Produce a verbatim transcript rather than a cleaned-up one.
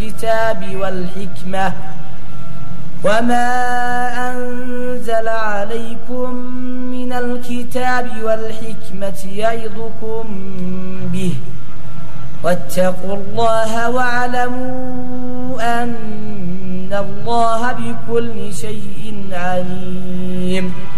الكتاب والحكمة وما أنزل عليكم من الكتاب والحكمة يعظكم به واتقوا الله واعلموا أن الله بكل شيء عليم.